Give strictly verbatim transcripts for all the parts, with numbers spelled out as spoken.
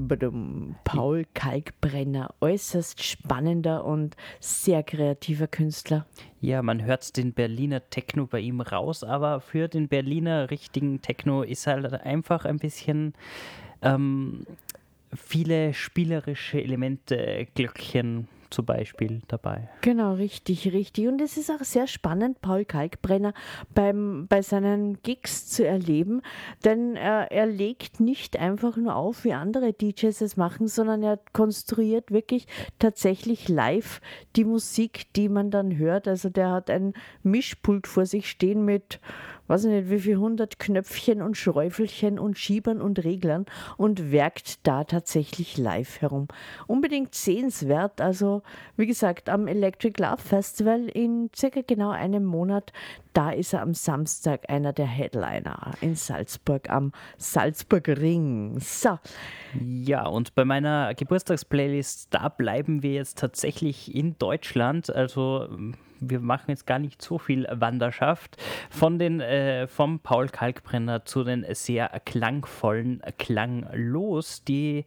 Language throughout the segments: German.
badum. Paul Kalkbrenner, äußerst spannender und sehr kreativer Künstler. Ja, man hört den Berliner Techno bei ihm raus, aber für den Berliner richtigen Techno ist halt einfach ein bisschen ähm, viele spielerische Elemente, Glöckchen zum Beispiel dabei. Genau, richtig, richtig. Und es ist auch sehr spannend, Paul Kalkbrenner beim, bei seinen Gigs zu erleben, denn er, er legt nicht einfach nur auf, wie andere D Js es machen, sondern er konstruiert wirklich tatsächlich live die Musik, die man dann hört. Also der hat ein Mischpult vor sich stehen mit, weiß ich nicht, wie viel hundert Knöpfchen und Schräufelchen und Schiebern und Reglern und werkt da tatsächlich live herum. Unbedingt sehenswert, also wie gesagt, am Electric Love Festival in circa genau einem Monat, da ist er am Samstag einer der Headliner in Salzburg am Salzburgring. So. Ja, und bei meiner Geburtstagsplaylist, da bleiben wir jetzt tatsächlich in Deutschland, also wir machen jetzt gar nicht so viel Wanderschaft von den, äh, vom Paul Kalkbrenner zu den sehr klangvollen Klanglos, die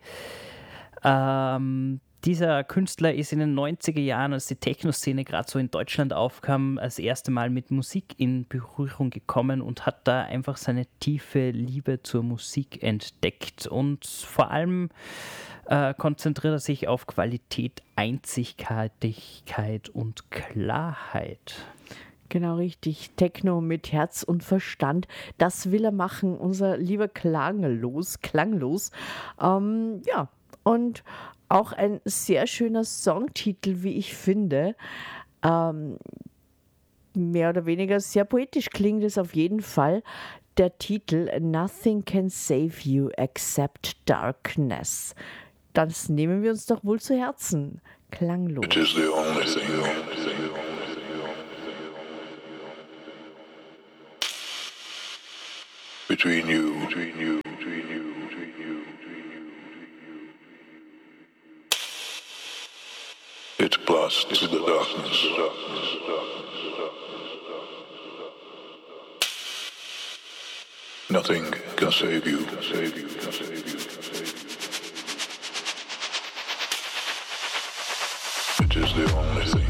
ähm, dieser Künstler ist in den neunziger Jahren, als die Techno-Szene gerade so in Deutschland aufkam, das erste Mal mit Musik in Berührung gekommen und hat da einfach seine tiefe Liebe zur Musik entdeckt. Und vor allem äh, konzentriert er sich auf Qualität, Einzigartigkeit und Klarheit. Genau richtig. Techno mit Herz und Verstand. Das will er machen, unser lieber Klanglos. Klanglos. Ähm, ja, und auch ein sehr schöner Songtitel, wie ich finde. Ähm, mehr oder weniger sehr poetisch klingt es auf jeden Fall. Der Titel Nothing Can Save You Except Darkness. Das nehmen wir uns doch wohl zu Herzen. Klanglos. It is the only thing. Between you, between you, between you, between you, between you, between you. It's plus to the darkness. Nothing can save you, can save you, can save you, can save you. It is the only thing.